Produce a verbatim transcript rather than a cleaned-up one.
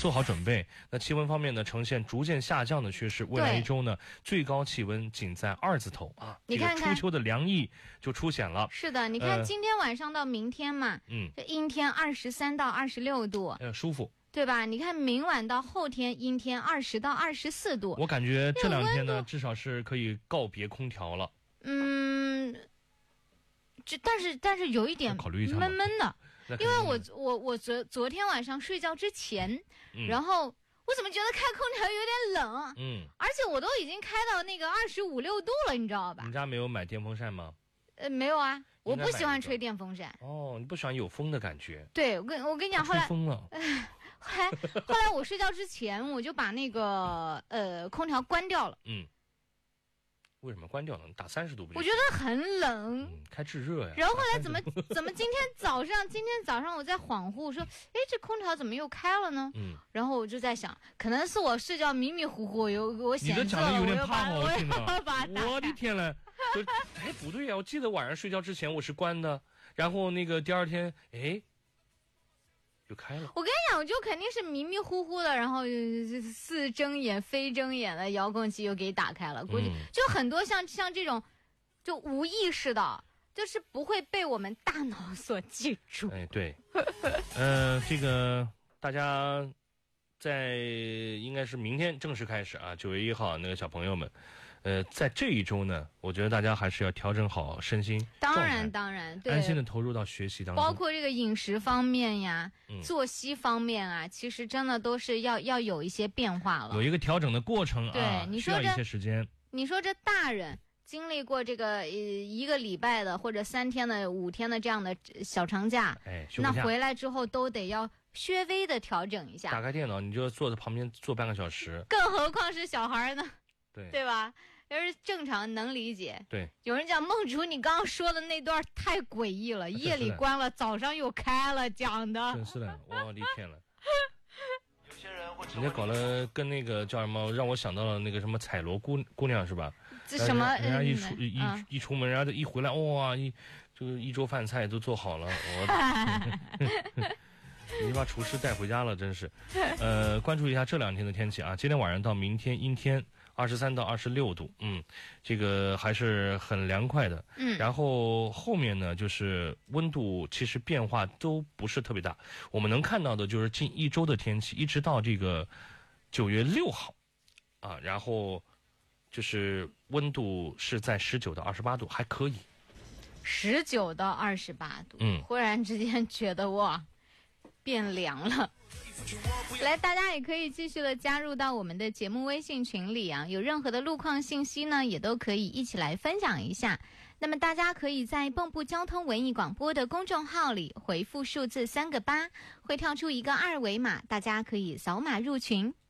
做好准备。那气温方面呢，呈现逐渐下降的趋势，未来一周呢，最高气温仅在二字头啊。 你看看这个初秋的凉意就出现了。 是的，你看今天晚上到明天嘛， 嗯， 这阴天二十三到二十六度， 呃，舒服。 对吧？你看明晚到后天阴天二十到二十四度， 我感觉这两天呢，至少是可以告别空调了。 嗯，这但是但是有一点闷闷的，因为我我我昨昨天晚上睡觉之前， 嗯、 然后我怎么觉得开空调有点冷？ 嗯， 而且我都已经开到那个二十五六度了，你知道吧？ 你家没有买电风扇吗？ 呃，没有啊，我不喜欢吹电风扇。 哦，你不喜欢有风的感觉？ 对，我跟我跟你讲，后来吹风了。 后来后来我睡觉之前，我就把那个呃空调关掉了。 嗯。为什么关掉了？打三十度不就？ 我觉得很冷， 嗯、开制热呀。 然后后来怎么怎么今天早上今天早上我在恍惚说，哎，这空调怎么又开了呢？ 嗯。 然后我就在想，可能是我睡觉迷迷糊糊，有我显色了， 你都讲的有点怕我听了。 把我的天嘞！哎，不对呀、啊，我记得晚上睡觉之前我是关的，然后那个第二天，哎。就开了。 我跟你讲，我就肯定是迷迷糊糊的，然后似睁眼非睁眼的遥控器又给打开了。估计就很多像像这种，就无意识的，就是不会被我们大脑所记住。 哎，对，呃，这个大家在应该是明天正式开始啊，九月一号那个小朋友们。呃，在这一周呢，我觉得大家还是要调整好身心， 当然当然，对， 安心的投入到学习当中。 包括这个饮食方面呀、嗯、作息方面啊，其实真的都是要要有一些变化了， 有一个调整的过程啊， 对，你说需要一些时间。 你说这大人经历过这个呃一个礼拜的或者三天的、五天的这样的小长假， 哎， 那回来之后都得要稍微的调整一下。 打开电脑，你就坐在旁边坐半个小时， 更何况是小孩呢？ 对， 对吧？要是正常能理解。 对， 有人讲孟竹，你刚刚说的那段太诡异了，夜里关了，早上又开了，讲的。 真是的，我的天了！人家搞了跟那个叫什么，让我想到了那个什么彩罗姑姑娘是吧？ 这什么？ 人家一出、 嗯、 一、嗯、一出门，人家一回来，哇，一这个一桌饭菜都做好了，我。你把厨师带回家了，真是。呃，关注一下这两天的天气啊，今天晚上到明天阴天，二十三到二十六度，嗯，这个还是很凉快的。 嗯， 然后后面呢，就是温度其实变化都不是特别大，我们能看到的就是近一周的天气，一直到这个九月六号，啊，然后就是温度是在十九到二十八度，还可以。 十九到二十八度， 嗯， 忽然之间觉得哇。变凉了，来，大家也可以继续的加入到我们的节目微信群里啊，有任何的路况信息呢，也都可以一起来分享一下。那么大家可以在蚌埠交通文艺广播的公众号里回复数字三个八，会跳出一个二维码，大家可以扫码入群。